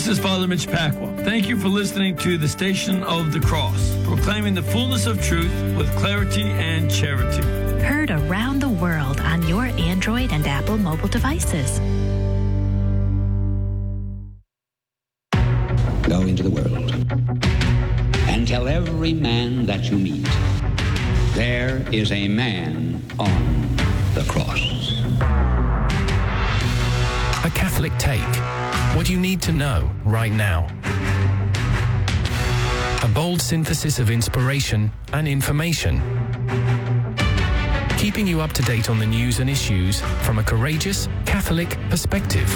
This is Father Mitch Pacwa. Thank you for listening to the Station of the Cross, proclaiming the fullness of truth with clarity and charity. Heard around the world on your Android and Apple mobile devices. Go into the world and tell every man that you meet, there is a man on the cross. A Catholic Take. What you need to know right now. A bold synthesis of inspiration and information. Keeping you up to date on the news and issues from a courageous Catholic perspective.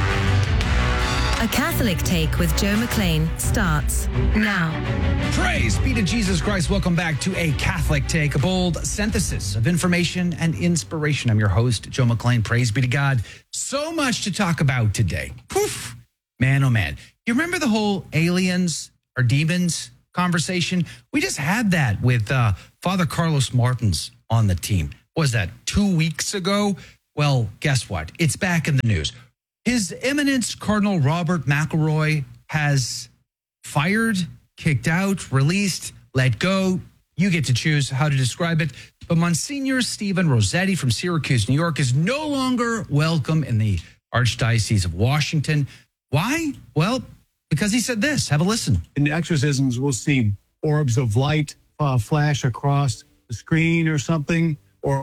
A Catholic Take with Joe McLean starts now. Praise be to Jesus Christ. Welcome back to A Catholic Take, a bold synthesis of information and inspiration. I'm your host, Joe McLean. Praise be to God. So much to talk about today. Poof. Man, oh man. You remember the whole aliens or demons conversation? We just had that with Father Carlos Martins on the team. What was that 2 weeks ago? Well, guess what? It's back in the news. His Eminence Cardinal Robert McElroy has fired, kicked out, released, let go. You get to choose how to describe it. But Monsignor Stephen Rossetti from Syracuse, New York, is no longer welcome in the Archdiocese of Washington. Why? Well, because he said this. Have a listen. In exorcisms, we'll see orbs of light flash across the screen or something, or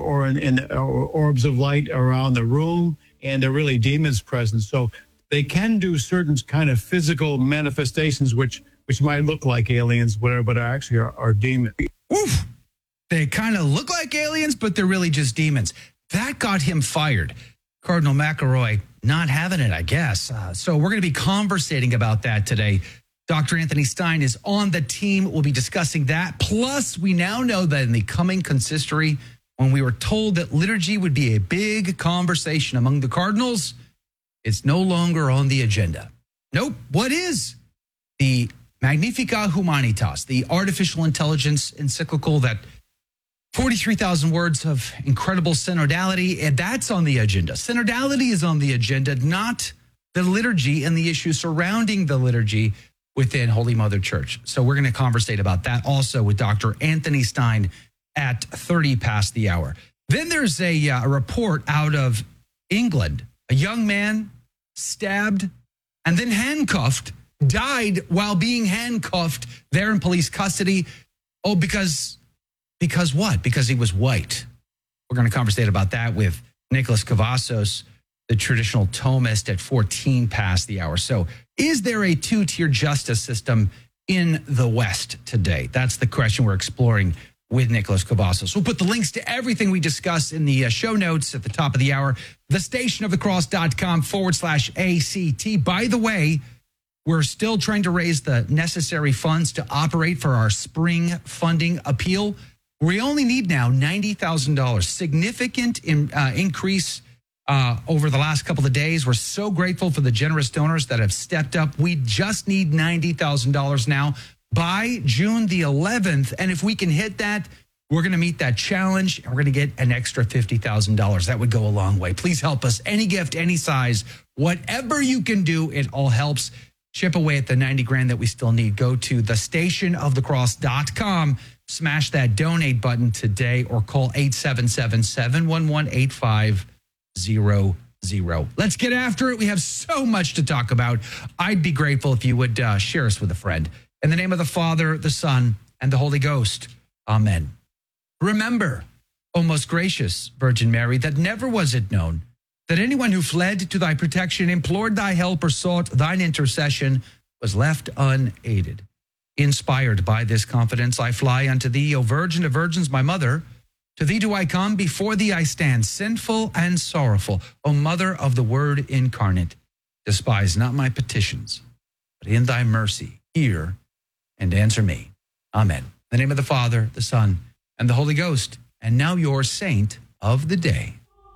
orbs of light around the room. And they're really demons present. So they can do certain kind of physical manifestations, which might look like aliens, whatever, but actually are demons. Oof. They kind of look like aliens, but they're really just demons. That got him fired. Cardinal McElroy not having it, I guess. So we're going to be conversating about that today. Dr. Anthony Stein is on the team. We'll be discussing that. Plus, we now know that in the coming consistory, when we were told that liturgy would be a big conversation among the cardinals, it's no longer on the agenda. Nope. What is? The Magnificat Humanitas, the artificial intelligence encyclical that 43,000 words of incredible synodality, and that's on the agenda. Synodality is on the agenda, not the liturgy and the issues surrounding the liturgy within Holy Mother Church. So we're going to conversate about that also with Dr. Anthony Stein at 30 past the hour. Then there's a report out of England. A young man stabbed and then handcuffed, died while being handcuffed there in police custody. Oh, because what? Because he was white. We're going to conversate about that with Nicholas Cavazos, the traditional Thomist, at 14 past the hour. So is there a two-tier justice system in the West today? That's the question we're exploring with Nicholas Cavazos. We'll put the links to everything we discuss in the show notes at the top of the hour, thestationofthecross.com/ACT. By the way, we're still trying to raise the necessary funds to operate for our spring funding appeal. We only need now $90,000. Significant increase over the last couple of days. We're so grateful for the generous donors that have stepped up. We just need $90,000 now by June the 11th. And if we can hit that, we're going to meet that challenge and we're going to get an extra $50,000. That would go a long way. Please help us. Any gift, any size, whatever you can do, it all helps. Chip away at the 90 grand that we still need. Go to thestationofthecross.com, smash that donate button today, or call 877-711-8500. Let's get after it. We have so much to talk about. I'd be grateful if you would share us with a friend. In the name of the Father, the Son, and the Holy Ghost. Amen. Remember, O most gracious Virgin Mary, that never was it known that anyone who fled to thy protection, implored thy help, or sought thine intercession was left unaided. Inspired by this confidence, I fly unto thee, O Virgin of Virgins, my mother. To thee do I come, before thee I stand, sinful and sorrowful. O Mother of the Word incarnate, despise not my petitions, but in thy mercy hear and answer me. Amen. In the name of the Father, the Son, and the Holy Ghost. And now your saint of the day.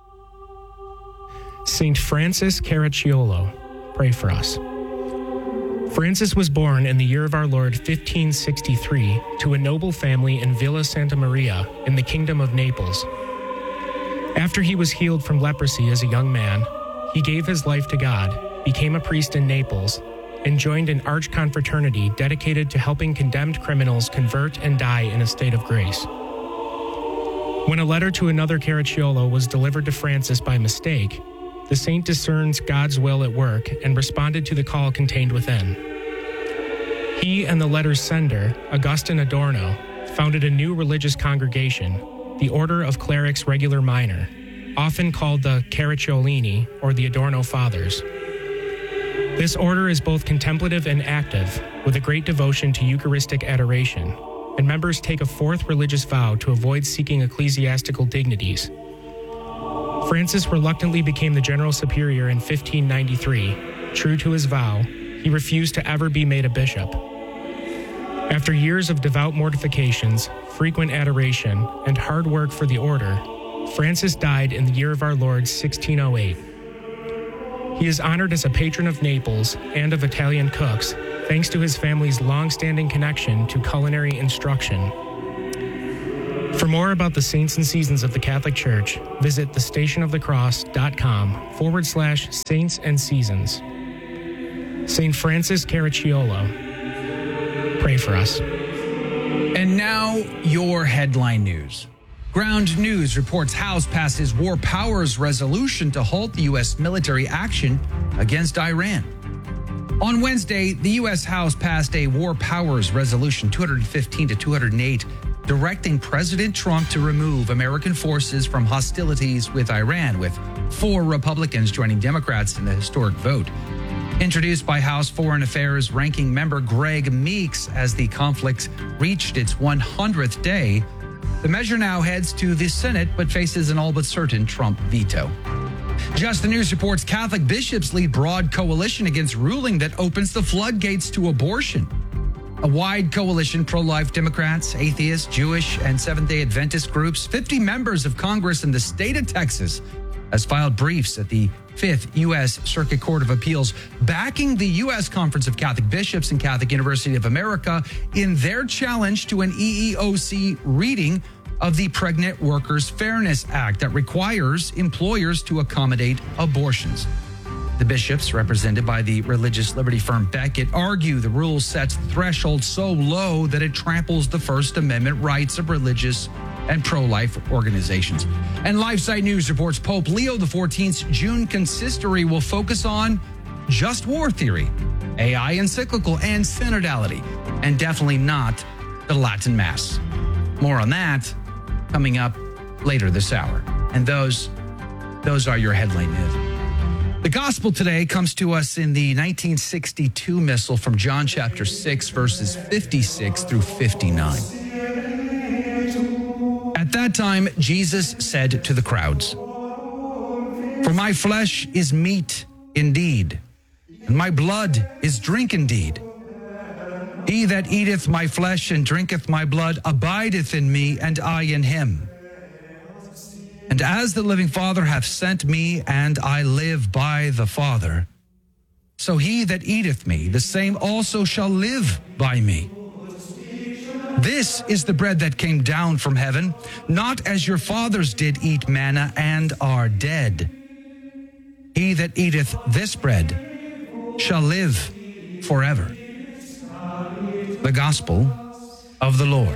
Saint Francis Caracciolo, pray for us. Francis was born in the year of our Lord 1563 to a noble family in Villa Santa Maria in the Kingdom of Naples. After he was healed from leprosy as a young man, he gave his life to God, became a priest in Naples, and joined an arch-confraternity dedicated to helping condemned criminals convert and die in a state of grace. When a letter to another Caracciolo was delivered to Francis by mistake, the saint discerns God's will at work and responded to the call contained within. He and the letter's sender, Augustine Adorno, founded a new religious congregation, the Order of Clerics Regular Minor, often called the Caracciolini or the Adorno Fathers. This order is both contemplative and active, with a great devotion to Eucharistic adoration, and members take a fourth religious vow to avoid seeking ecclesiastical dignities. Francis reluctantly became the General Superior in 1593. True to his vow, he refused to ever be made a bishop. After years of devout mortifications, frequent adoration, and hard work for the order, Francis died in the year of our Lord 1608. He is honored as a patron of Naples and of Italian cooks, thanks to his family's long-standing connection to culinary instruction. For more about the saints and seasons of the Catholic Church, visit thestationofthecross.com/saints and seasons. St. Francis Caracciolo, pray for us. And now, your headline news. Ground News reports House passes War Powers resolution to halt the U.S. military action against Iran. On Wednesday, the U.S. House passed a War Powers resolution 215 to 208, directing President Trump to remove American forces from hostilities with Iran, with 4 Republicans joining Democrats in the historic vote. Introduced by House Foreign Affairs Ranking Member Greg Meeks as the conflict reached its 100th day, the measure now heads to the Senate but faces an all but certain Trump veto. Just the News reports Catholic bishops lead broad coalition against ruling that opens the floodgates to abortion. A wide coalition, pro-life Democrats, atheists, Jewish, and Seventh-day Adventist groups, 50 members of Congress in the state of Texas, has filed briefs at the 5th U.S. Circuit Court of Appeals, backing the U.S. Conference of Catholic Bishops and Catholic University of America in their challenge to an EEOC reading of the Pregnant Workers Fairness Act that requires employers to accommodate abortions. The bishops, represented by the religious liberty firm Becket, argue the rule sets the threshold so low that it tramples the First Amendment rights of religious and pro-life organizations. And LifeSite News reports Pope Leo XIV's June consistory will focus on just war theory, AI encyclical, and synodality, and definitely not the Latin Mass. More on that coming up later this hour. And those are your headline news. The gospel today comes to us in the 1962 missal from John chapter 6, verses 56 through 59. At that time, Jesus said to the crowds, "For my flesh is meat indeed, and my blood is drink indeed. He that eateth my flesh and drinketh my blood abideth in me, and I in him. And as the living Father hath sent me, and I live by the Father, so he that eateth me, the same also shall live by me. This is the bread that came down from heaven, not as your fathers did eat manna and are dead. He that eateth this bread shall live forever." The Gospel of the Lord.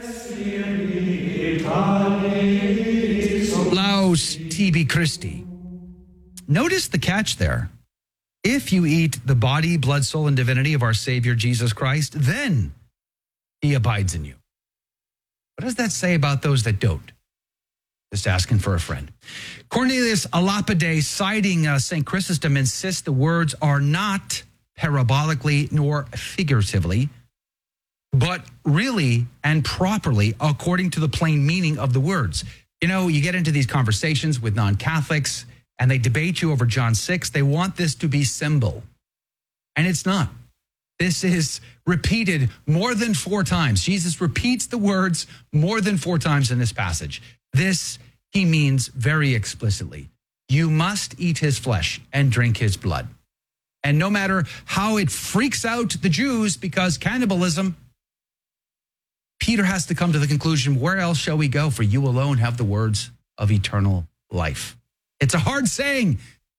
Laus tibi Christi. Notice the catch there. If you eat the body, blood, soul, and divinity of our Savior Jesus Christ, then he abides in you. What does that say about those that don't? Just asking for a friend. Cornelius a Lapide, citing St. Chrysostom, insists the words are not parabolically nor figuratively, but really and properly according to the plain meaning of the words. You know, you get into these conversations with non-Catholics and they debate you over John 6. They want this to be symbol, and it's not. This is repeated more than 4 times. Jesus repeats the words more than 4 times in this passage. This he means very explicitly. You must eat his flesh and drink his blood. And no matter how it freaks out the Jews because cannibalism, Peter has to come to the conclusion, where else shall we go? For you alone have the words of eternal life. It's a hard saying,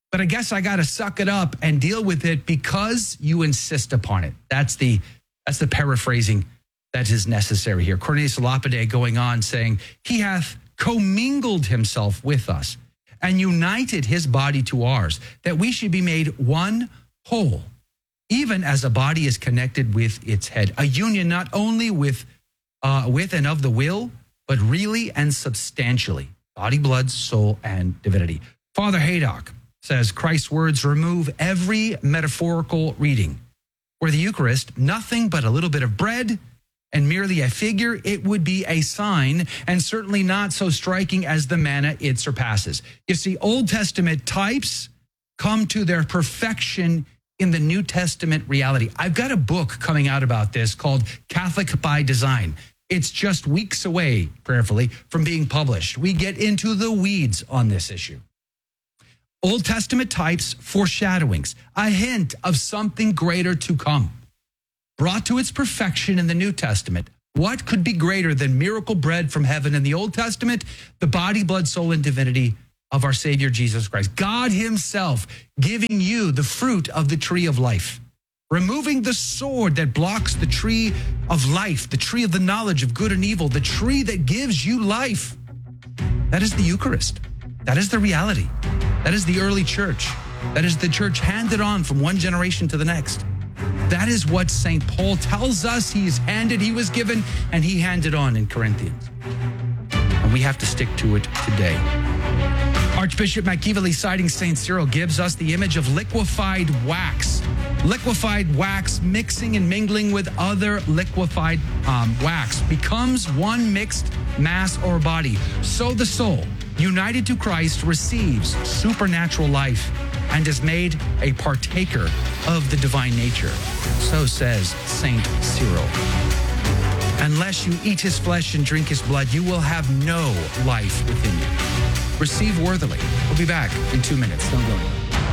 but I guess I got to suck it up and deal with it because you insist upon it. That's the paraphrasing that is necessary here. Cornelius Lapide going on saying, he hath commingled himself with us and united his body to ours, that we should be made one whole, even as a body is connected with its head. A union not only with and of the will, but really and substantially, body, blood, soul, and divinity. Father Haydock says Christ's words remove every metaphorical reading. For the Eucharist, nothing but a little bit of bread and merely a figure, it would be a sign, and certainly not so striking as the manna it surpasses. You see, Old Testament types come to their perfection in the New Testament reality. I've got a book coming out about this called Catholic by Design. It's just weeks away, prayerfully, from being published. We get into the weeds on this issue. Old Testament types, foreshadowings, a hint of something greater to come. Brought to its perfection in the New Testament. What could be greater than miracle bread from heaven in the Old Testament? The body, blood, soul, and divinity of our Savior Jesus Christ. God himself giving you the fruit of the tree of life. Removing the sword that blocks the tree of life, the tree of the knowledge of good and evil, the tree that gives you life. That is the Eucharist. That is the reality. That is the early church. That is the church handed on from one generation to the next. That is what St. Paul tells us he was given, and he handed on in Corinthians. And we have to stick to it today. Archbishop McKeeverly, citing St. Cyril, gives us the image of liquefied wax. Liquefied wax mixing and mingling with other liquefied wax becomes one mixed mass or body. So the soul, united to Christ, receives supernatural life and is made a partaker of the divine nature. So says St. Cyril. Unless you eat his flesh and drink his blood, you will have no life within you. Receive worthily. We'll be back in 2 minutes. Don't go anywhere.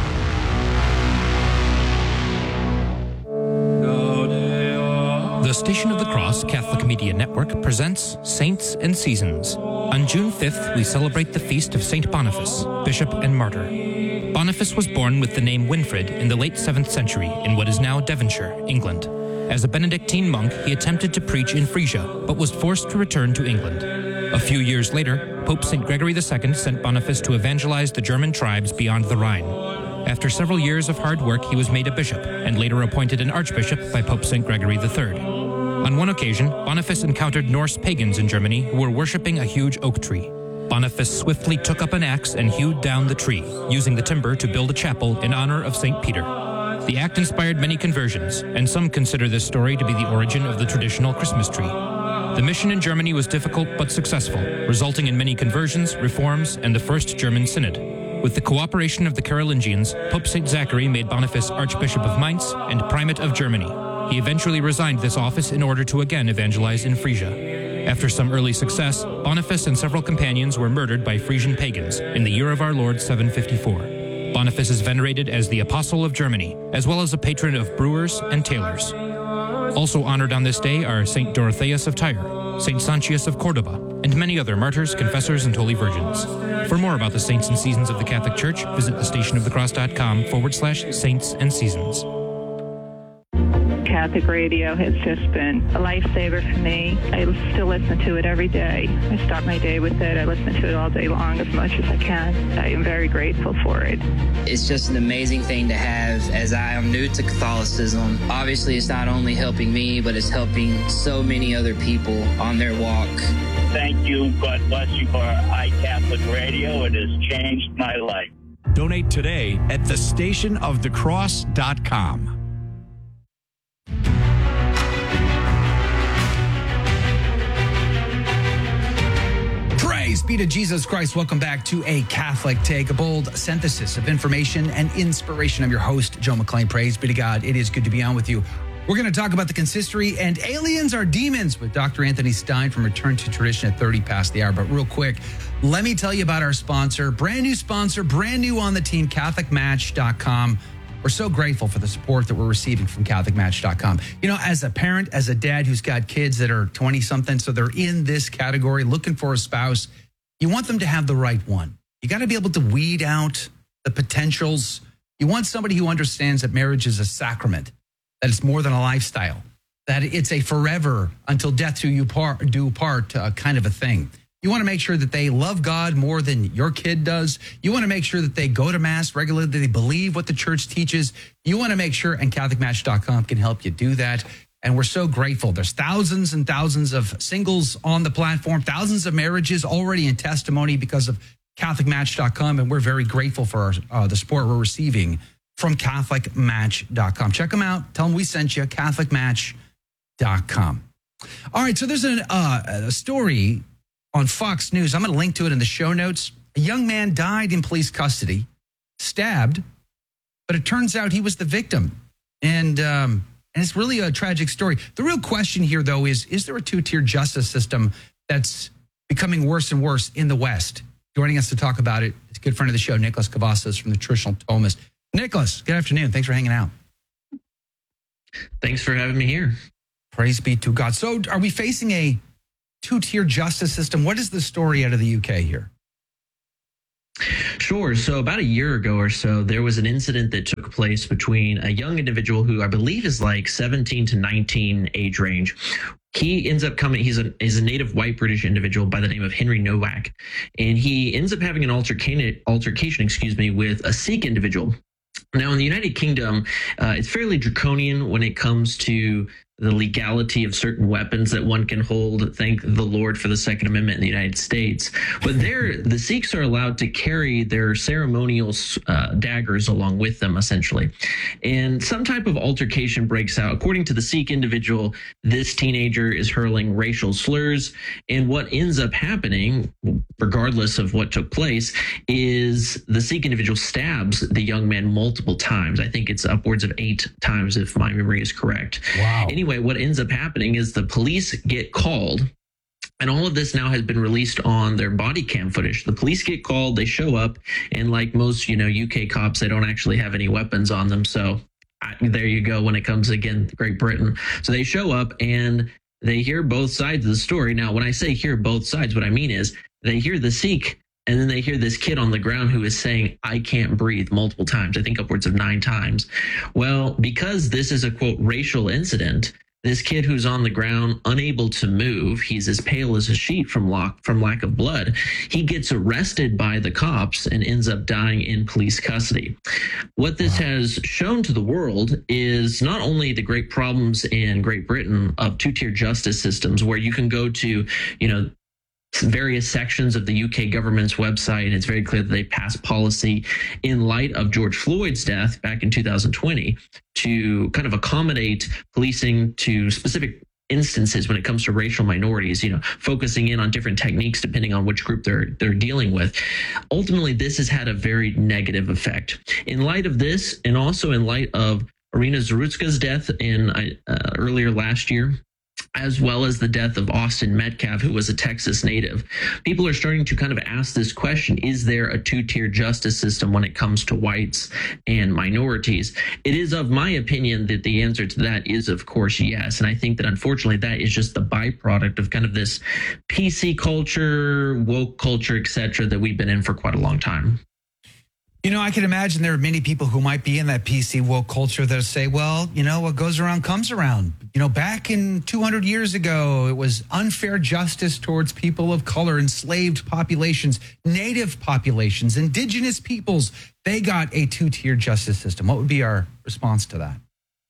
The Station of the Cross Catholic Media Network presents Saints and Seasons. On June 5th, we celebrate the feast of St. Boniface, Bishop and Martyr. Boniface was born with the name Winfrid in the late 7th century in what is now Devonshire, England. As a Benedictine monk, he attempted to preach in Frisia, but was forced to return to England. A few years later, Pope St. Gregory II sent Boniface to evangelize the German tribes beyond the Rhine. After several years of hard work, he was made a bishop and later appointed an archbishop by Pope St. Gregory III. On one occasion, Boniface encountered Norse pagans in Germany who were worshipping a huge oak tree. Boniface swiftly took up an axe and hewed down the tree, using the timber to build a chapel in honor of St. Peter. The act inspired many conversions, and some consider this story to be the origin of the traditional Christmas tree. The mission in Germany was difficult but successful, resulting in many conversions, reforms, and the First German Synod. With the cooperation of the Carolingians, Pope St. Zachary made Boniface Archbishop of Mainz and Primate of Germany. He eventually resigned this office in order to again evangelize in Frisia. After some early success, Boniface and several companions were murdered by Frisian pagans in the year of our Lord 754. Boniface is venerated as the Apostle of Germany, as well as a patron of brewers and tailors. Also honored on this day are St. Dorotheus of Tyre, St. Sancius of Cordoba, and many other martyrs, confessors, and holy virgins. For more about the saints and seasons of the Catholic Church, visit thestationofthecross.com/saints and seasons. Catholic radio has just been a lifesaver for me. I still listen to it every day. I start my day with it. I listen to it all day long as much as I can. I am very grateful for it. It's just an amazing thing to have, as I am new to Catholicism. Obviously, it's not only helping me, but it's helping so many other people on their walk. Thank you. God bless you for iCatholic Radio. It has changed my life. Donate today at thestationofthecross.com. Praise be to Jesus Christ. Welcome back to A Catholic Take, a bold synthesis of information and inspiration. I'm your host, Joe McClain. Praise be to God. It is good to be on with you. We're going to talk about the consistory and aliens are demons with Dr. Anthony Stein from Return to Tradition at 30 past the hour. But real quick, let me tell you about our sponsor, brand new on the team, CatholicMatch.com. We're so grateful for the support that we're receiving from CatholicMatch.com. You know, as a parent, as a dad who's got kids that are 20-something, so they're in this category, looking for a spouse, you want them to have the right one. You got to be able to weed out the potentials. You want somebody who understands that marriage is a sacrament, that it's more than a lifestyle, that it's a forever until death do you part kind of a thing. You want to make sure that they love God more than your kid does. You want to make sure that they go to Mass regularly, that they believe what the church teaches. You want to make sure, and CatholicMatch.com can help you do that. And we're so grateful. There's thousands and thousands of singles on the platform, thousands of marriages already in testimony because of CatholicMatch.com. And we're very grateful for the support we're receiving from CatholicMatch.com. Check them out. Tell them we sent you, CatholicMatch.com. All right, so there's a story on Fox News. I'm going to link to it in the show notes. A young man died in police custody, stabbed, but it turns out he was the victim. And it's really a tragic story. The real question here, though, is there a two-tier justice system that's becoming worse and worse in the West? Joining us to talk about it is a good friend of the show, Nicholas Cavazos from the Traditional Thomist. Nicholas, good afternoon. Thanks for hanging out. Thanks for having me here. Praise be to God. So are we facing a two-tier justice system? What is the story out of the UK here? Sure. So about a year ago or so, there was an incident that took place between a young individual who I believe is like 17 to 19 age range. He ends up coming, he's a native white British individual by the name of Henry Nowak. And he ends up having an altercation, with a Sikh individual. Now, in the United Kingdom, it's fairly draconian when it comes to the legality of certain weapons that one can hold. Thank the Lord for the Second Amendment in the United States. But there, the Sikhs are allowed to carry their ceremonial daggers along with them, essentially. And some type of altercation breaks out. According to the Sikh individual, this teenager is hurling racial slurs. And what ends up happening, regardless of what took place, is the Sikh individual stabs the young man multiple times. I think it's upwards of 8 times, if my memory is correct. Wow. Anyway, what ends up happening is the police get called, and all of this now has been released on their body cam footage. The police get called, they show up, and like most, UK cops, they don't actually have any weapons on them. So there you go when it comes, again, Great Britain. So they show up and they hear both sides of the story. Now, when I say hear both sides, what I mean is they hear the Sikh, and then they hear this kid on the ground who is saying, "I can't breathe," multiple times, I think upwards of 9 times. Well, because this is a, quote, racial incident, this kid who's on the ground, unable to move, he's as pale as a sheet from lack of blood, he gets arrested by the cops and ends up dying in police custody. What this has shown to the world is not only the great problems in Great Britain of two-tier justice systems where you can go to, various sections of the UK government's website, and it's very clear that they passed policy in light of George Floyd's death back in 2020 to kind of accommodate policing to specific instances when it comes to racial minorities, focusing in on different techniques depending on which group they're dealing with. Ultimately, this has had a very negative effect. In light of this, and also in light of Irina Zarutska's death in earlier last year, as well as the death of Austin Metcalf, who was a Texas native, people are starting to kind of ask this question: is there a two-tier justice system when it comes to whites and minorities? It is of my opinion that the answer to that is, of course, yes. And I think that unfortunately that is just the byproduct of kind of this PC culture, woke culture, etc., that we've been in for quite a long time. I can imagine there are many people who might be in that PC woke culture that say, well, what goes around comes around. Back in 200 years ago, it was unfair justice towards people of color, enslaved populations, native populations, indigenous peoples. They got a two-tier justice system. What would be our response to that?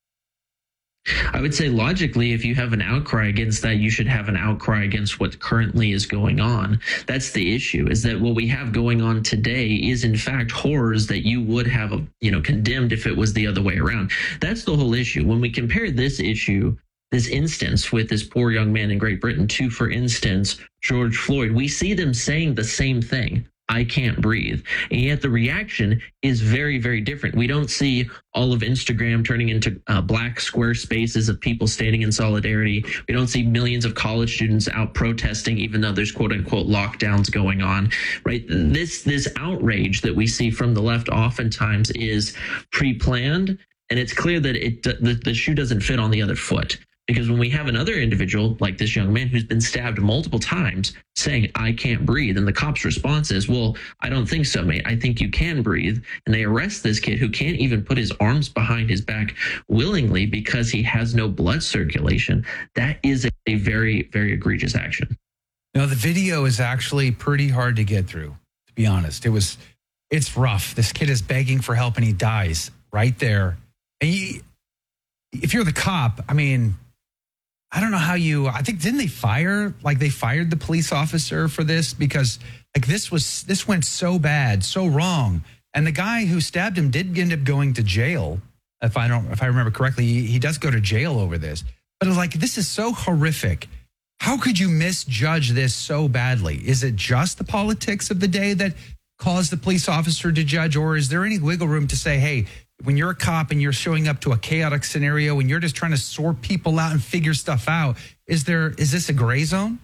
I would say logically, if you have an outcry against that, you should have an outcry against what currently is going on. That's the issue, is that what we have going on today is in fact horrors that you would have, condemned if it was the other way around. That's the whole issue. When we compare this issue, this instance with this poor young man in Great Britain to, for instance, George Floyd, we see them saying the same thing: I can't breathe. And yet the reaction is very, very different. We don't see all of Instagram turning into black square spaces of people standing in solidarity. We don't see millions of college students out protesting, even though there's quote unquote lockdowns going on, right? This outrage that we see from the left oftentimes is pre-planned, and it's clear that the shoe doesn't fit on the other foot. Because when we have another individual like this young man who's been stabbed multiple times saying, I can't breathe, and the cop's response is, well, I don't think so, mate. I think you can breathe. And they arrest this kid who can't even put his arms behind his back willingly because he has no blood circulation. That is a very, very egregious action. No, the video is actually pretty hard to get through, to be honest. It's rough. This kid is begging for help and he dies right there. And if you're the cop, I mean, I don't know how I think, didn't they they fired the police officer for this? Because like this went so bad, so wrong. And the guy who stabbed him did end up going to jail. If I remember correctly, he does go to jail over this. But it's like, this is so horrific. How could you misjudge this so badly? Is it just the politics of the day that caused the police officer to judge? Or is there any wiggle room to say, hey, when you're a cop and you're showing up to a chaotic scenario and you're just trying to sort people out and figure stuff out, is this a gray zone?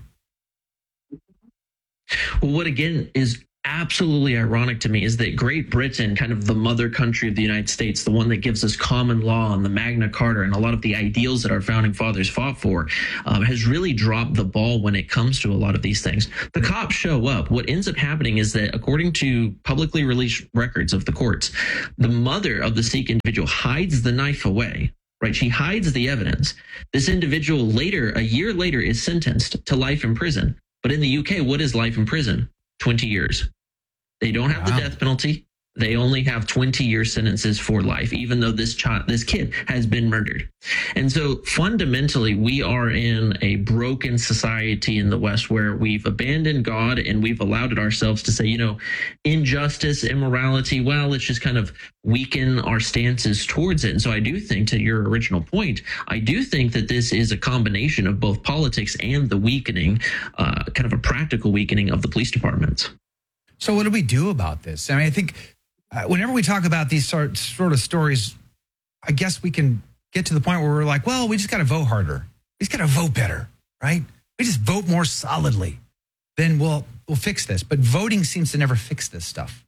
Well, what again is absolutely ironic to me is that Great Britain, kind of the mother country of the United States, the one that gives us common law and the Magna Carta and a lot of the ideals that our founding fathers fought for, has really dropped the ball when it comes to a lot of these things. The cops show up. What ends up happening is that, according to publicly released records of the courts, the mother of the Sikh individual hides the knife away. Right, she hides the evidence. This individual a year later, is sentenced to life in prison. But in the UK, what is life in prison? 20 years. They don't have the death penalty. They only have 20-year sentences for life, even though this kid has been murdered. And so fundamentally, we are in a broken society in the West where we've abandoned God and we've allowed it ourselves to say, injustice, immorality, well, let's just kind of weaken our stances towards it. And so I do think, to your original point, I do think that this is a combination of both politics and the weakening, kind of a practical weakening of the police departments. So what do we do about this? I mean, I think whenever we talk about these sort of stories, I guess we can get to the point where we're like, well, we just got to vote harder. We just got to vote better, right? We just vote more solidly. Then we'll fix this. But voting seems to never fix this stuff.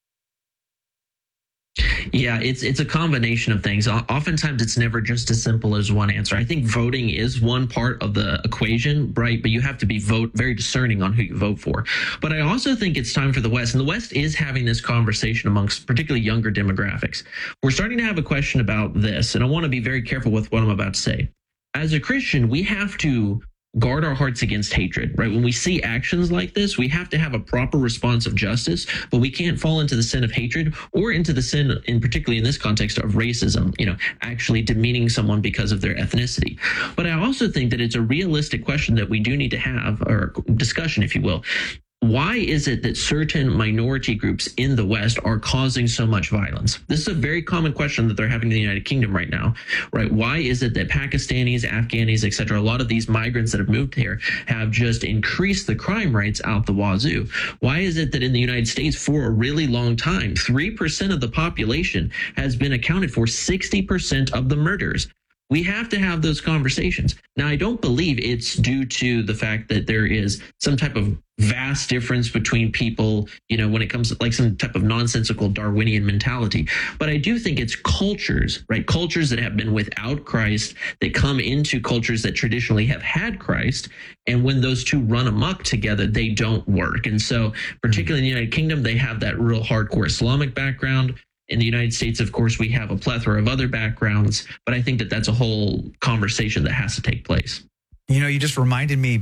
Yeah, it's a combination of things. Oftentimes, it's never just as simple as one answer. I think voting is one part of the equation, right? But you have to be very discerning on who you vote for. But I also think it's time for the West, and the West is having this conversation amongst particularly younger demographics. We're starting to have a question about this, and I want to be very careful with what I'm about to say. As a Christian, we have to guard our hearts against hatred, right? When we see actions like this, we have to have a proper response of justice, but we can't fall into the sin of hatred or into the sin, particularly in this context, of racism, actually demeaning someone because of their ethnicity. But I also think that it's a realistic question that we do need to have, or discussion, if you will. Why is it that certain minority groups in the West are causing so much violence? This is a very common question that they're having in the United Kingdom right now, right? Why is it that Pakistanis, Afghanis, et cetera, a lot of these migrants that have moved here have just increased the crime rates out the wazoo? Why is it that in the United States, for a really long time, 3% of the population has been accounted for 60% of the murders? We have to have those conversations. Now, I don't believe it's due to the fact that there is some type of vast difference between people, when it comes to like some type of nonsensical Darwinian mentality. But I do think it's cultures, right? Cultures that have been without Christ that come into cultures that traditionally have had Christ. And when those two run amok together, they don't work. And so particularly in the United Kingdom, they have that real hardcore Islamic background. In the United States, of course, we have a plethora of other backgrounds, but I think that that's a whole conversation that has to take place. You just reminded me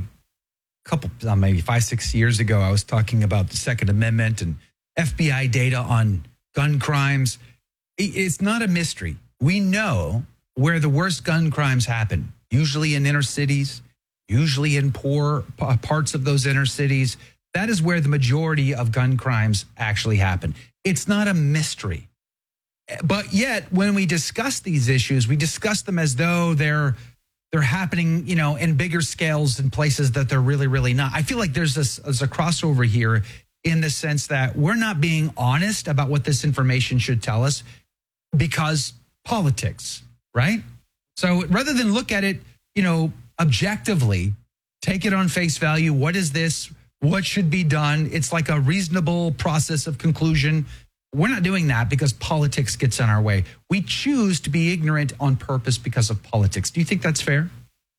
a couple, maybe 5-6 years ago, I was talking about the Second Amendment and FBI data on gun crimes. It's not a mystery. We know where the worst gun crimes happen, usually in inner cities, usually in poor parts of those inner cities. That is where the majority of gun crimes actually happen. It's not a mystery. But yet, when we discuss these issues, we discuss them as though they're happening, in bigger scales in places that they're really, really not. I feel like there's a crossover here in the sense that we're not being honest about what this information should tell us because politics, right? So rather than look at it, objectively, take it on face value. What is this? What should be done? It's like a reasonable process of conclusion. We're not doing that because politics gets in our way. We choose to be ignorant on purpose because of politics. Do you think that's fair?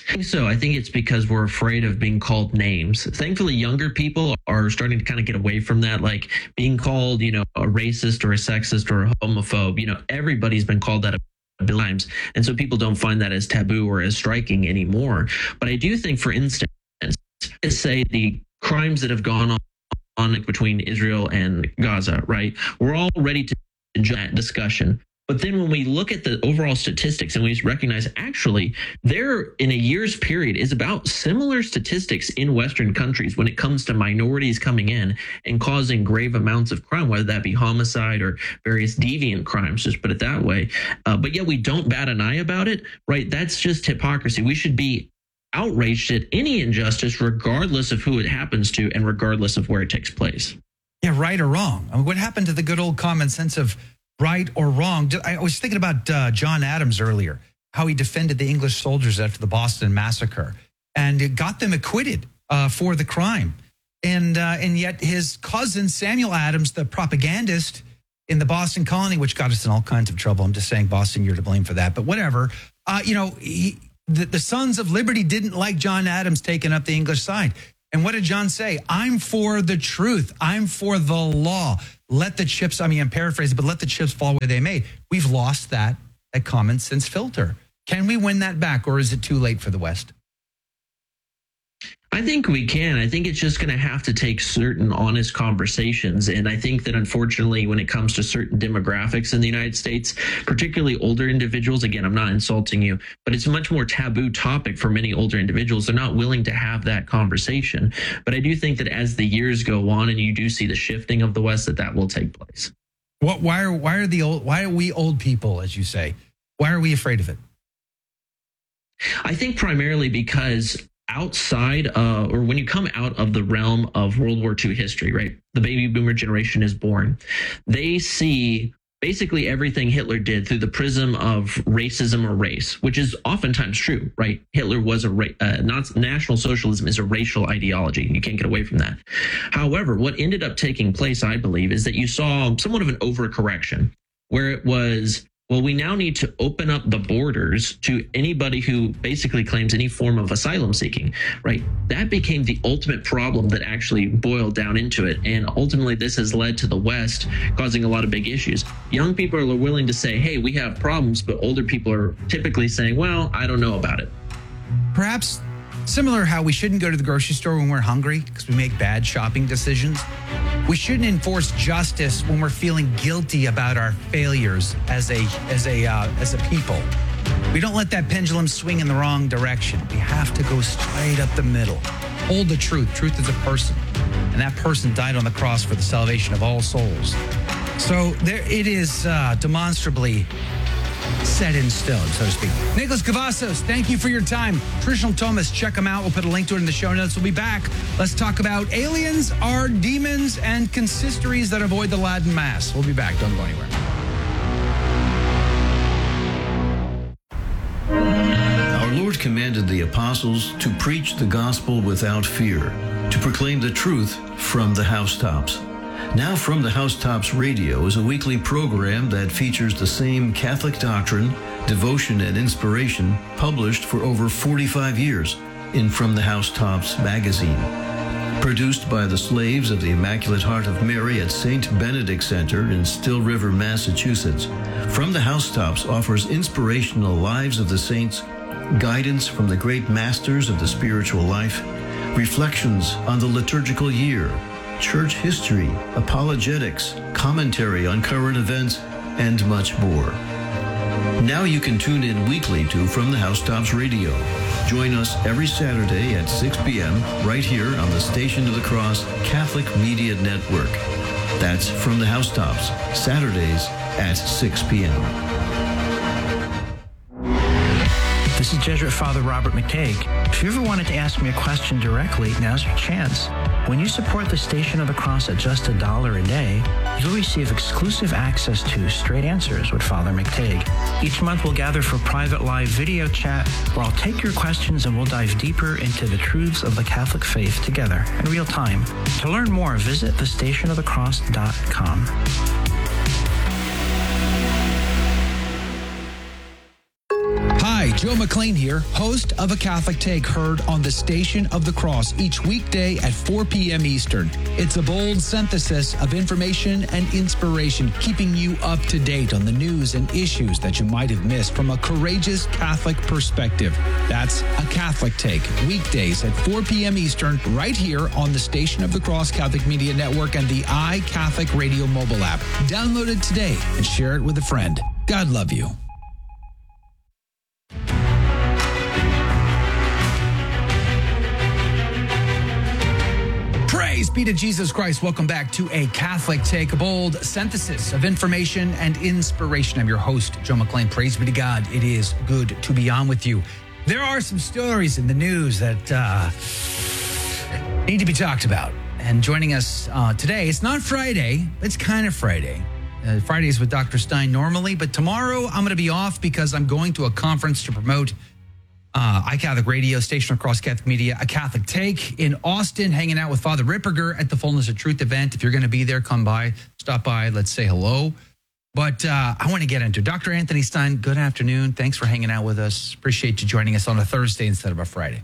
I think so. I think it's because we're afraid of being called names. Thankfully, younger people are starting to kind of get away from that, like being called, a racist or a sexist or a homophobe. Everybody's been called that a billion times. And so people don't find that as taboo or as striking anymore. But I do think, for instance, say the crimes that have gone on between Israel and Gaza, right? We're all ready to enjoy that discussion. But then when we look at the overall statistics and we recognize actually there in a year's period is about similar statistics in Western countries when it comes to minorities coming in and causing grave amounts of crime, whether that be homicide or various deviant crimes, just put it that way. But yet we don't bat an eye about it, right? That's just hypocrisy. We should be outraged at any injustice, regardless of who it happens to and regardless of where it takes place. Yeah, right or wrong. I mean, what happened to the good old common sense of right or wrong? I was thinking about John Adams earlier, how he defended the English soldiers after the Boston Massacre, and it got them acquitted for the crime. And yet his cousin, Samuel Adams, the propagandist in the Boston colony, which got us in all kinds of trouble. I'm just saying, Boston, you're to blame for that. But whatever. The Sons of Liberty didn't like John Adams taking up the English side. And what did John say? I'm for the truth. I'm for the law. Let the chips, I'm paraphrasing, but let the chips fall where they may. We've lost that common sense filter. Can we win that back, or is it too late for the West? I think we can. I think it's just going to have to take certain honest conversations. And I think that unfortunately, when it comes to certain demographics in the United States, particularly older individuals, again, I'm not insulting you, but it's a much more taboo topic for many older individuals. They're not willing to have that conversation. But I do think that as the years go on and you do see the shifting of the West, that will take place. Why are we old people, as you say? Why are we afraid of it? I think primarily because outside or when you come out of the realm of World War II history, right? The baby boomer generation is born. They see basically everything Hitler did through the prism of racism or race, which is oftentimes true, right? Hitler was National Socialism is a racial ideology. You can't get away from that. However, what ended up taking place, I believe, is that you saw somewhat of an overcorrection where it was, well, we now need to open up the borders to anybody who basically claims any form of asylum seeking, right? That became the ultimate problem that actually boiled down into it. And ultimately, this has led to the West causing a lot of big issues. Young people are willing to say, hey, we have problems, but older people are typically saying, well, I don't know about it. Perhaps similar how we shouldn't go to the grocery store when we're hungry because we make bad shopping decisions. We shouldn't enforce justice when we're feeling guilty about our failures as a people. We don't let that pendulum swing in the wrong direction. We have to go straight up the middle. Hold the truth. Truth is a person. And that person died on the cross for the salvation of all souls. So there it is demonstrably set in stone, so to speak. Nicholas Cavazos, thank you for your time. Traditional Thomas, check them out. We'll put a link to it in the show notes. We'll be back. Let's talk about aliens, our demons, and consistories that avoid the Latin Mass. We'll be back. Don't go anywhere. Our Lord commanded the apostles to preach the gospel without fear, to proclaim the truth from the housetops. Now From the Housetops Radio is a weekly program that features the same Catholic doctrine, devotion, and inspiration published for over 45 years in From the Housetops magazine. Produced by the Slaves of the Immaculate Heart of Mary at St. Benedict Center in Still River, Massachusetts, From the Housetops offers inspirational lives of the saints, guidance from the great masters of the spiritual life, reflections on the liturgical year, church history, apologetics, commentary on current events, and much more. Now you can tune in weekly to From the Housetops Radio. Join us every Saturday at 6 p.m. right here on the Station of the Cross Catholic Media Network. That's From the Housetops, Saturdays at 6 p.m. This is Jesuit Father Robert McTague. If you ever wanted to ask me a question directly, now's your chance. When you support the Station of the Cross at just $1 a day, you'll receive exclusive access to Straight Answers with Father McTague. Each month we'll gather for private live video chat where I'll take your questions and we'll dive deeper into the truths of the Catholic faith together in real time. To learn more, visit thestationofthecross.com. Hi, Joe McLean here, host of A Catholic Take, heard on the Station of the Cross each weekday at 4 p.m. Eastern. It's a bold synthesis of information and inspiration, keeping you up to date on the news and issues that you might have missed from a courageous Catholic perspective. That's A Catholic Take, weekdays at 4 p.m. Eastern, right here on the Station of the Cross Catholic Media Network and the iCatholic Radio mobile app. Download it today and share it with a friend. God love you. Praise be to Jesus Christ. Welcome back to A Catholic Take, a bold synthesis of information and inspiration. I'm your host, Joe McLean. Praise be to God. It is good to be on with you. There are some stories in the news that need to be talked about. And joining us today, it's not Friday, it's kind of Friday. Fridays with Dr. Stein normally, but tomorrow I'm going to be off because I'm going to a conference to promote iCatholic Radio, Station Across Catholic Media, A Catholic Take in Austin, hanging out with Father Ripperger at the Fullness of Truth event. If you're going to be there, come by, stop by, let's say hello. But I want to get into Dr. Anthony Stein. Good afternoon. Thanks for hanging out with us. Appreciate you joining us on a Thursday instead of a Friday.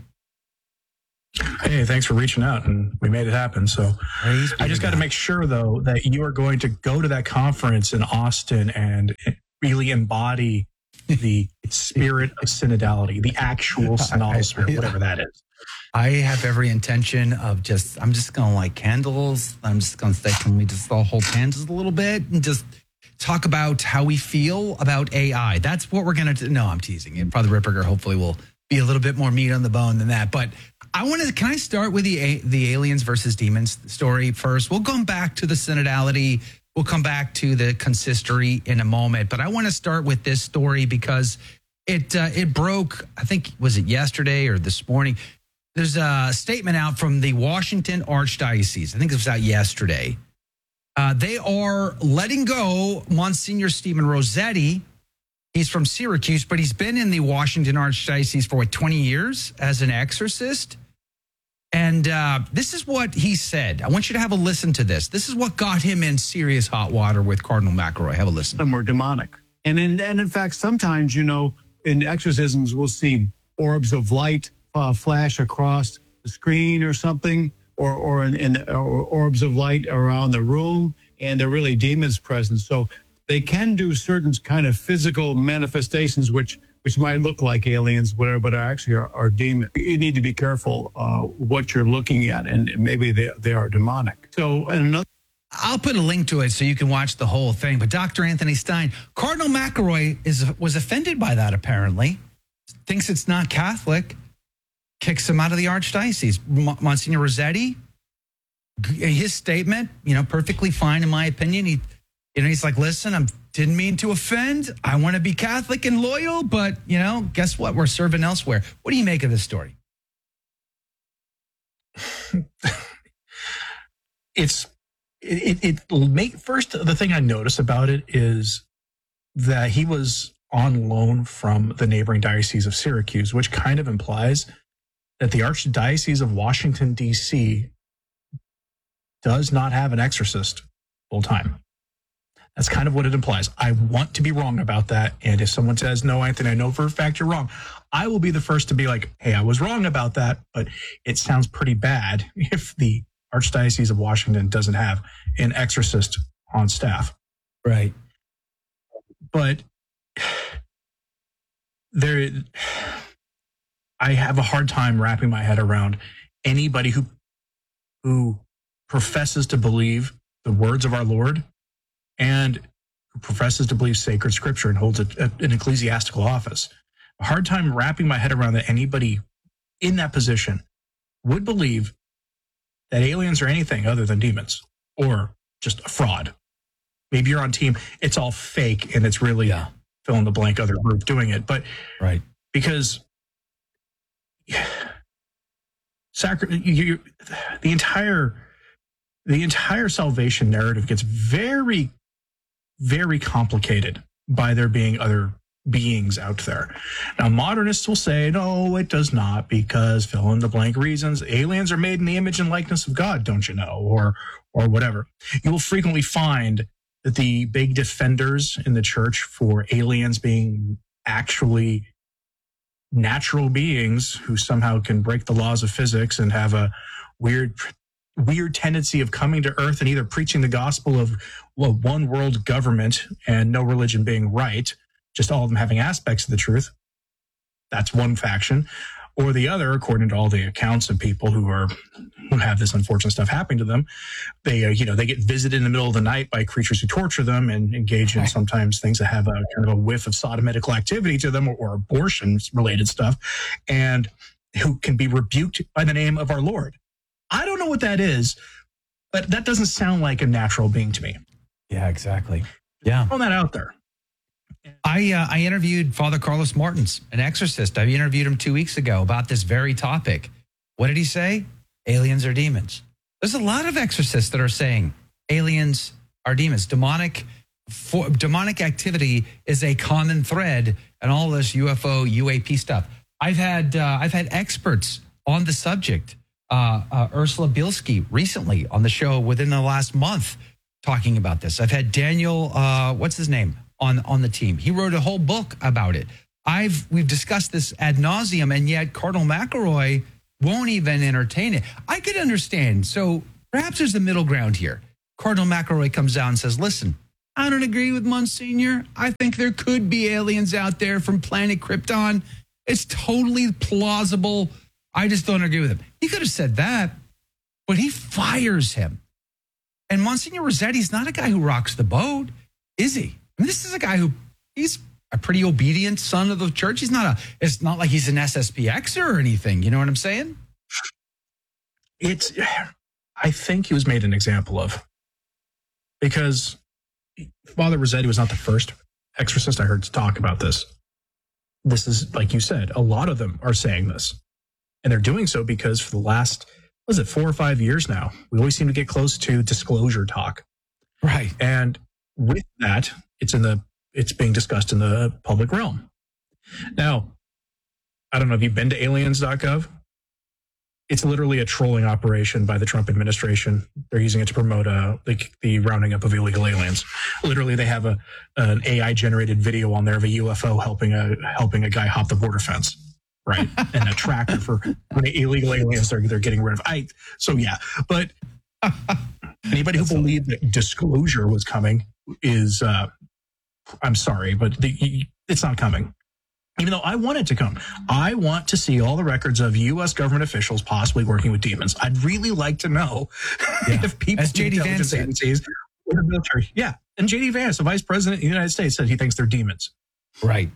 Hey, thanks for reaching out, and we made it happen. So I just got to make sure, though, that you are going to go to that conference in Austin and really embody the spirit of synodality, the actual synodal spirit, whatever that is. I have every intention of I'm just going to light candles. I'm just going to say, can we just all hold hands a little bit and just talk about how we feel about AI? That's what we're going to do. No, I'm teasing. Father Ripperger hopefully will be a little bit more meat on the bone than that. But can I start with the aliens versus demons story first? We'll come back to the synodality. We'll come back to the consistory in a moment, but I want to start with this story because it broke, I think, was it yesterday or this morning? There's a statement out from the Washington Archdiocese. I think it was out yesterday. They are letting go Monsignor Stephen Rossetti. He's from Syracuse, but he's been in the Washington Archdiocese for 20 years as an exorcist. And this is what he said. I want you to have a listen to this. This is what got him in serious hot water with Cardinal McElroy. Have a listen. Some were demonic. And in fact, sometimes, in exorcisms, we'll see orbs of light flash across the screen or something, or orbs of light around the room, and they're really demons present. So they can do certain kind of physical manifestations, which might look like aliens, whatever, but actually are demons. You need to be careful what you're looking at, and maybe they are demonic. So, I'll put a link to it so you can watch the whole thing. But Dr. Anthony Stein, Cardinal McElroy was offended by that, apparently. Thinks it's not Catholic. Kicks him out of the Archdiocese. Monsignor Rossetti, his statement, perfectly fine in my opinion. He's like, listen, I didn't mean to offend. I want to be Catholic and loyal, but, guess what? We're serving elsewhere. What do you make of this story? First, the thing I noticed about it is that he was on loan from the neighboring Diocese of Syracuse, which kind of implies that the Archdiocese of Washington, D.C. does not have an exorcist full time. That's kind of what it implies. I want to be wrong about that. And if someone says, no, Anthony, I know for a fact you're wrong, I will be the first to be like, hey, I was wrong about that. But it sounds pretty bad if the Archdiocese of Washington doesn't have an exorcist on staff. Right. But I have a hard time wrapping my head around anybody who professes to believe the words of our Lord and who professes to believe sacred scripture and holds an ecclesiastical office. A hard time wrapping my head around that anybody in that position would believe that aliens are anything other than demons or just a fraud. Maybe you're on team, it's all fake and it's really fill in the blank other group doing it. But right, because the entire salvation narrative gets very, very complicated by there being other beings out there. Now, modernists will say, no, it does not, because fill in the blank reasons. Aliens are made in the image and likeness of God, don't you know, or whatever. You will frequently find that the big defenders in the church for aliens being actually natural beings who somehow can break the laws of physics and have a weird tendency of coming to Earth and either preaching the gospel of one world government and no religion being right, just all of them having aspects of the truth. That's one faction. Or the other, according to all the accounts of people who have this unfortunate stuff happening to them, they get visited in the middle of the night by creatures who torture them and engage in sometimes things that have a kind of a whiff of sodomitical activity to them or abortions related stuff, and who can be rebuked by the name of our Lord. I don't know what that is, but that doesn't sound like a natural being to me. Yeah, exactly. Yeah. Throwing that out there. I interviewed Father Carlos Martins, an exorcist. I interviewed him 2 weeks ago about this very topic. What did he say? Aliens are demons. There's a lot of exorcists that are saying aliens are demons. Demonic activity is a common thread in all this UFO, UAP stuff. I've had experts on the subject. Ursula Bielski recently on the show within the last month talking about this. I've had Daniel, what's his name, on the team. He wrote a whole book about it. We've discussed this ad nauseum, and yet Cardinal McElroy won't even entertain it. I could understand. So perhaps there's a middle ground here. Cardinal McElroy comes out and says, listen, I don't agree with Monsignor. I think there could be aliens out there from planet Krypton. It's totally plausible. I just don't agree with him. He could have said that, but he fires him. And Monsignor Rossetti's not a guy who rocks the boat, is he? I mean, this is a guy he's a pretty obedient son of the church. It's not like he's an SSPXer or anything. You know what I'm saying? I think he was made an example of, because Father Rossetti was not the first exorcist I heard to talk about this. This is, like you said, a lot of them are saying this. And they're doing so because for the last, 4 or 5 years now, we always seem to get close to disclosure talk. Right. And with that, it's being discussed in the public realm. Now, I don't know if you've been to aliens.gov. It's literally a trolling operation by the Trump administration. They're using it to promote the rounding up of illegal aliens. Literally, they have an AI generated video on there of a UFO helping a guy hop the border fence, right? And a tracker for when the illegal aliens they're getting rid of. But anybody who believed that disclosure was coming is, I'm sorry, but it's not coming. Even though I want it to come. I want to see all the records of U.S. government officials possibly working with demons. I'd really like to know if people as J.D. Vance agencies or the military. Yeah. And J.D. Vance, the vice president of the United States, said he thinks they're demons. Right.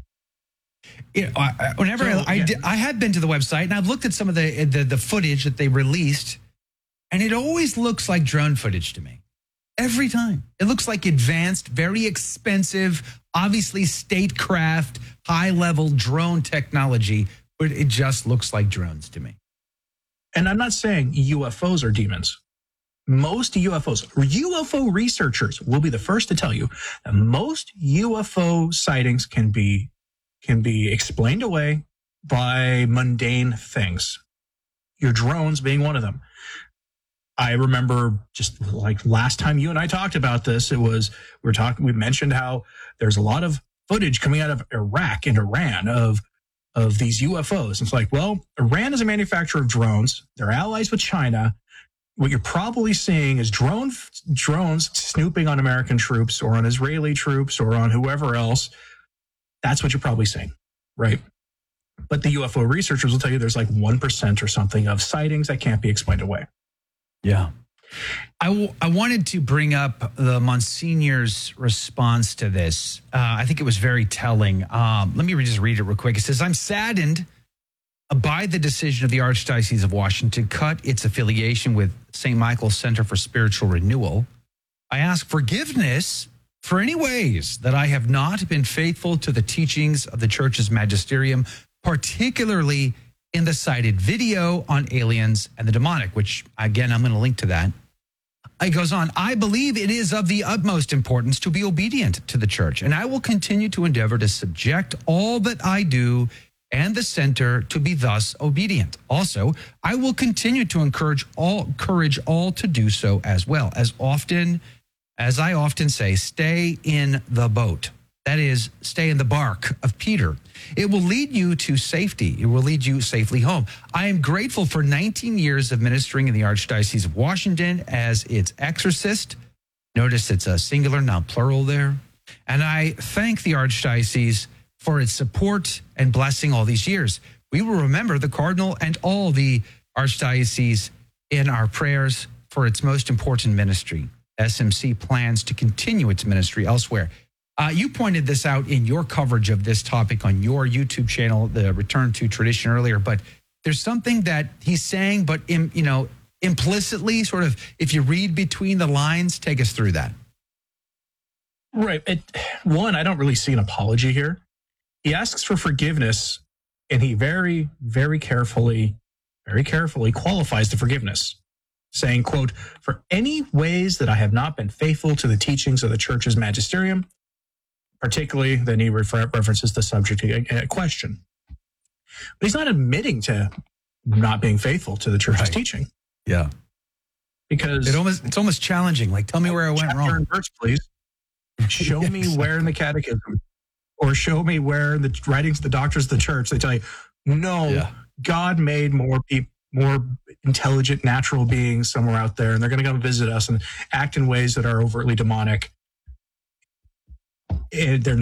I had been to the website and I've looked at some of the footage that they released, and it always looks like drone footage to me. Every time. It looks like advanced, very expensive, obviously statecraft, high-level drone technology, but it just looks like drones to me. And I'm not saying UFOs are demons. Most UFO researchers will be the first to tell you that most UFO sightings can be explained away by mundane things. Your drones being one of them. I remember just like last time you and I talked about this, we mentioned how there's a lot of footage coming out of Iraq and Iran of these UFOs. It's like, well, Iran is a manufacturer of drones. They're allies with China. What you're probably seeing is drones snooping on American troops or on Israeli troops or on whoever else. That's what you're probably seeing, right? But the UFO researchers will tell you there's like 1% or something of sightings that can't be explained away. Yeah. I wanted to bring up the Monsignor's response to this. I think it was very telling. Let me just read it real quick. It says, I'm saddened by the decision of the Archdiocese of Washington to cut its affiliation with St. Michael's Center for Spiritual Renewal. I ask forgiveness for any ways that I have not been faithful to the teachings of the Church's magisterium, particularly in the cited video on aliens and the demonic, which, again, I'm going to link to that. It goes on, I believe it is of the utmost importance to be obedient to the Church, and I will continue to endeavor to subject all that I do and the center to be thus obedient. Also, I will continue to encourage all to do so as well. As I often say, stay in the boat. That is, stay in the bark of Peter. It will lead you to safety. It will lead you safely home. I am grateful for 19 years of ministering in the Archdiocese of Washington as its exorcist. Notice it's a singular, not plural there. And I thank the Archdiocese for its support and blessing all these years. We will remember the Cardinal and all the Archdiocese in our prayers for its most important ministry. SMC plans to continue its ministry elsewhere. You pointed this out in your coverage of this topic on your YouTube channel, the Return to Tradition earlier, but there's something that he's saying, but implicitly, sort of, if you read between the lines, take us through that. Right. One, I don't really see an apology here. He asks for forgiveness, and he very, very carefully qualifies the forgiveness, saying, quote, "For any ways that I have not been faithful to the teachings of the Church's magisterium," particularly, then he references the subject question. But he's not admitting to not being faithful to the Church's teaching. Yeah. Because it's almost challenging. Like, tell me where I went wrong. And verse, please. Show me where in the catechism, or show me where in the writings of the doctors of the Church they tell you, no, God made more intelligent, natural beings somewhere out there, and they're going to come visit us and act in ways that are overtly demonic. They're